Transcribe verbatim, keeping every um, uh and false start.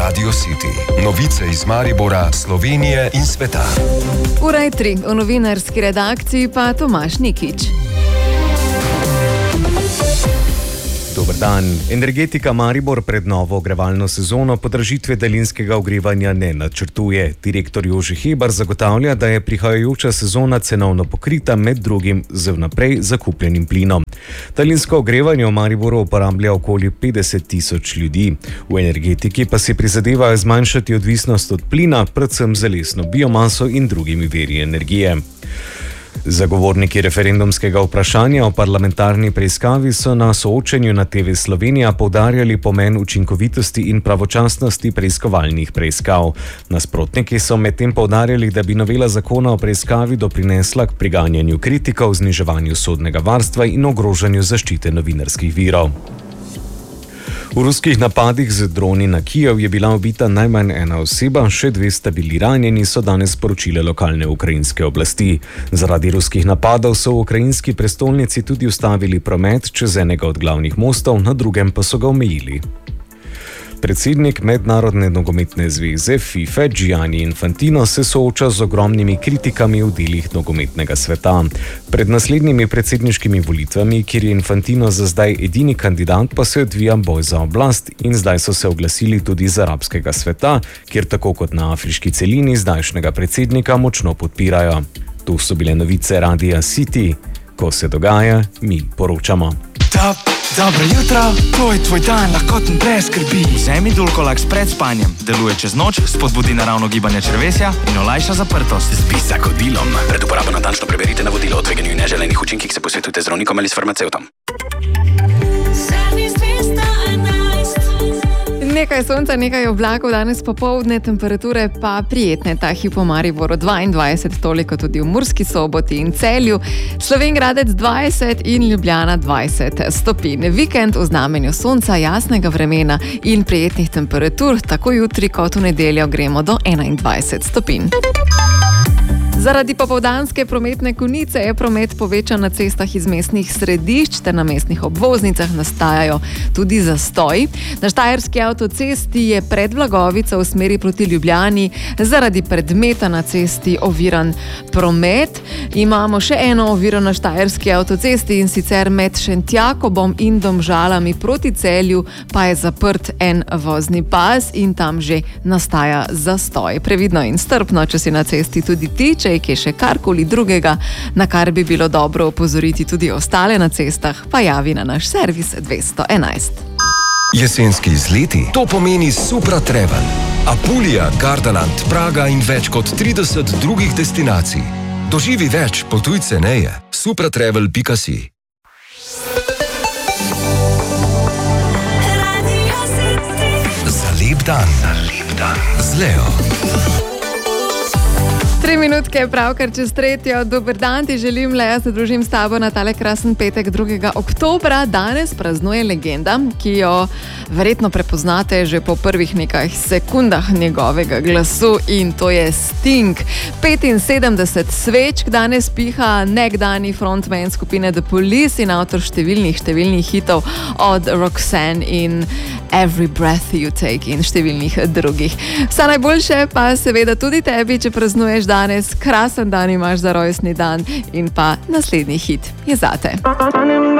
Radio City. Novice iz Maribora, Slovenije in sveta. Ura je tri, v novinarski redakciji pa Tomaž Nikič. Dober dan. Energetika Maribor pred novo ogrevalno sezono podražitve daljinskega ogrevanja ne načrtuje. Direktor Jože Hebar zagotavlja, da je prihajajoča sezona cenovno pokrita, med drugim z vnaprej zakupljenim plinom. Daljinsko ogrevanje v Mariboru uporablja okoli petdeset tisoč ljudi. V energetiki pa si prizadevajo zmanjšati odvisnost od plina, predvsem z lesno biomaso in drugimi viri energije. Zagovorniki referendumskega vprašanja o parlamentarni preiskavi so na soočenju na T V Slovenija poudarjali pomen učinkovitosti in pravočasnosti preiskovalnih preiskav. Nasprotniki so medtem poudarjali, da bi novela zakona o preiskavi doprinesla k priganjanju kritikov, zniževanju sodnega varstva in ogrožanju zaščite novinarskih virov. V ruskih napadih z droni na Kijev je bila ubita najmanj ena oseba, še dve sta bili ranjeni, so danes sporočile lokalne ukrajinske oblasti. Zaradi ruskih napadov so v ukrajinski prestolnici tudi ustavili promet čez enega od glavnih mostov, na drugem pa so ga omejili. Predsednik Mednarodne nogometne zveze FIFA Gianni Infantino se sooča z ogromnimi kritikami v delih nogometnega sveta. Pred naslednjimi predsedniškimi volitvami, kjer je Infantino za zdaj edini kandidat, pa se odvija boj za oblast in zdaj so se oglasili tudi iz arabskega sveta, kjer tako kot na afriški celini zdajšnjega predsednika močno podpirajo. Tu so bile novice Radia City. Ko se dogaja, mi poročamo. Top. Dobro jutro, to je tvoj dan, lahkoten brez skrbi. Vzemi Dulcolax pred spanjem. Deluje čez noč, spodbudi naravno gibanje črevesja in olajša zaprtost. Zbi za kodilom. Pred uporabo natančno preberite navodilo o tveganju in neželenih učinkih, se posvetujte z zdravnikom ali s farmacevtom. Nekaj sonca, nekaj oblakov, danes popoldne, temperature pa prijetne. Ta hip v Mariboru dvaindvajset, toliko tudi v Murski Soboti in Celju, Slovenj Gradec dvajset in Ljubljana dvajset stopinj. Vikend v znamenju sonca, jasnega vremena in prijetnih temperatur, tako jutri kot v nedeljo gremo do enaindvajset stopinj. Zaradi popoldanske prometne konice je promet povečan na cestah iz mestnih središč ter na mestnih obvoznicah nastajajo tudi zastoji. Na Štajerski avtocesti je pred Vlagovico v smeri proti Ljubljani zaradi predmeta na cesti oviran promet. Imamo še eno oviro na Štajerski avtocesti in sicer med Šentjakobom in Domžalami proti Celju pa je zaprt en vozni pas in tam že nastaja zastoj. Previdno in strpno, če si na cesti tudi ti, če je še karkoli drugega, na kar bi bilo dobro opozoriti tudi ostale na cestah, pa javi na naš servis dvesto enajst. Jesenski izleti, to pomeni Supra Travel. Apulija, Gardaland, Praga in več kot trideset drugih destinacij. Doživi več, potuj ceneje. supratravel pika si. Za lep dan. Za lep dan. Z Leo. Tri minutke, pravkar čez tretjo. Dober dan, ti želim, Leja, se družim s tabo na tale krasen petek drugega oktobra. Danes praznuje legenda, ki jo verjetno prepoznate že po prvih nekaj sekundah njegovega glasu, in to je Sting. petinsedemdeset svečk danes piha nekdani frontman skupine The Police in avtor številnih, številnih hitov od Roxanne in Every Breath You Take in številnih drugih. Vsa najboljše pa seveda tudi tebi, če praznuješ danes. Krasen dan imaš za rojstni dan in pa naslednji hit je zate.